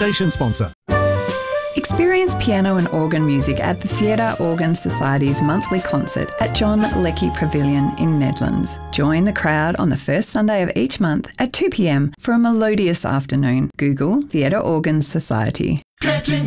station sponsor. Experience piano and organ music at the Theatre Organ Society's monthly concert at John Leckie Pavilion in Nedlands. Join the crowd on the first Sunday of each month at 2 p.m for a melodious afternoon. Google Theatre Organ Society.